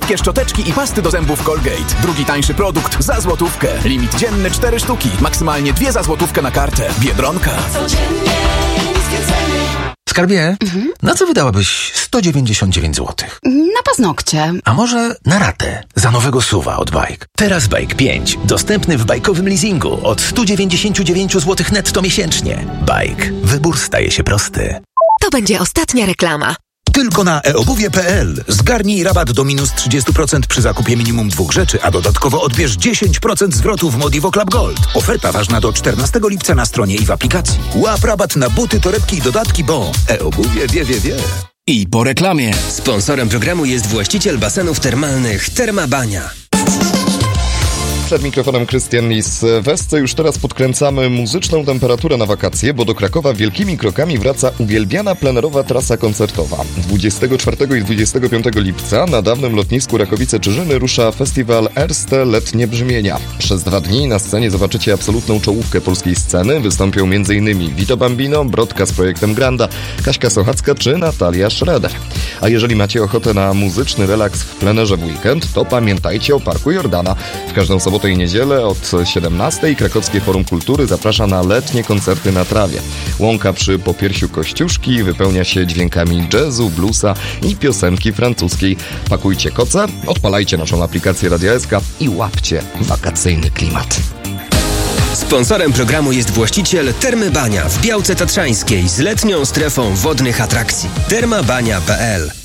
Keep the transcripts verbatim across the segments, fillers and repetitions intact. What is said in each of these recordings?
wszystkie szczoteczki i pasty do zębów Colgate. Drugi tańszy produkt za złotówkę. Limit dzienny cztery sztuki. Maksymalnie dwie za złotówkę na kartę. Biedronka. Codziennie niskie ceny. Skarbie, mhm. na co wydałabyś sto dziewięćdziesiąt dziewięć złotych? Na paznokcie. A może na ratę za nowego suwa od Bike? Teraz Bike pięć. Dostępny w bajkowym leasingu od sto dziewięćdziesiąt dziewięć złotych netto miesięcznie. Bike. Wybór staje się prosty. To będzie ostatnia reklama. Tylko na e obuwie kropka pe el. Zgarnij rabat do minus trzydzieści procent przy zakupie minimum dwóch rzeczy, a dodatkowo odbierz dziesięć procent zwrotu w Modivo Club Gold. Oferta ważna do czternastego lipca na stronie i w aplikacji. Łap rabat na buty, torebki i dodatki, bo e-obuwie wie, wie, wie. I po reklamie. Sponsorem programu jest właściciel basenów termalnych Terma Bania. Przed mikrofonem Krystian Lis. W Esce już teraz podkręcamy muzyczną temperaturę na wakacje, bo do Krakowa wielkimi krokami wraca uwielbiana plenerowa trasa koncertowa. dwudziestego czwartego i dwudziestego piątego lipca na dawnym lotnisku Rakowice-Czyżyny rusza festiwal Erste Letnie Brzmienia. Przez dwa dni na scenie zobaczycie absolutną czołówkę polskiej sceny. Wystąpią m.in. Vito Bambino, Brodka z projektem Granda, Kaśka Sochacka czy Natalia Schroeder. A jeżeli macie ochotę na muzyczny relaks w plenerze w weekend, to pamiętajcie o Parku Jordana. W każdą sobotę i niedzielę od siedemnastej Krakowskie Forum Kultury zaprasza na letnie koncerty na trawie. Łąka przy Popiersiu Kościuszki wypełnia się dźwiękami jazzu, bluesa i piosenki francuskiej. Pakujcie koce, odpalajcie naszą aplikację Radia S K i łapcie wakacyjny klimat. Sponsorem programu jest właściciel Termy Bania w Białce Tatrzańskiej z letnią strefą wodnych atrakcji. termabania kropka pe el.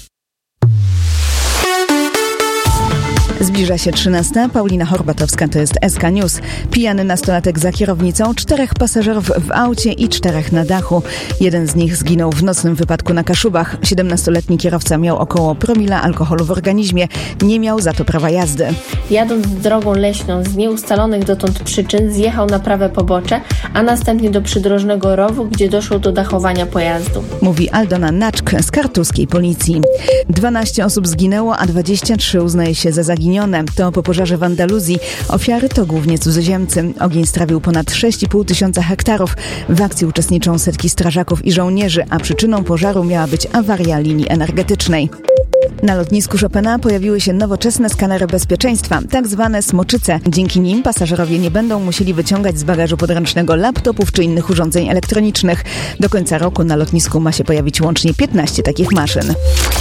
Zbliża się trzynasta. Paulina Horbatowska, to jest S K News. Pijany nastolatek za kierownicą, czterech pasażerów w aucie i czterech na dachu. Jeden z nich zginął w nocnym wypadku na Kaszubach. siedemnastoletni kierowca miał około promila alkoholu w organizmie. Nie miał za to prawa jazdy. Jadąc drogą leśną z nieustalonych dotąd przyczyn zjechał na prawe pobocze, a następnie do przydrożnego rowu, gdzie doszło do dachowania pojazdu. Mówi Aldona Naczk z kartuskiej policji. dwanaście osób zginęło, a dwadzieścia trzy uznaje się za zaginione. To po pożarze w Andaluzji. Ofiary to głównie cudzoziemcy. Ogień strawił ponad sześć i pół tysiąca hektarów. W akcji uczestniczą setki strażaków i żołnierzy, a przyczyną pożaru miała być awaria linii energetycznej. Na lotnisku Chopina pojawiły się nowoczesne skanery bezpieczeństwa, tak zwane smoczyce. Dzięki nim pasażerowie nie będą musieli wyciągać z bagażu podręcznego laptopów czy innych urządzeń elektronicznych. Do końca roku na lotnisku ma się pojawić łącznie piętnaście takich maszyn.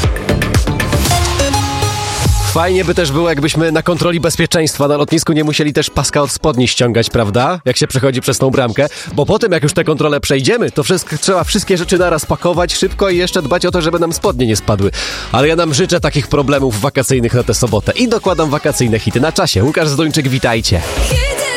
Fajnie by też było, jakbyśmy na kontroli bezpieczeństwa na lotnisku nie musieli też paska od spodni ściągać, prawda? Jak się przechodzi przez tą bramkę. Bo potem, jak już tę kontrolę przejdziemy, to wszystko, trzeba wszystkie rzeczy naraz pakować szybko i jeszcze dbać o to, żeby nam spodnie nie spadły. Ale ja nam życzę takich problemów wakacyjnych na tę sobotę. I dokładam wakacyjne hity na czasie. Łukasz Zdończyk, witajcie.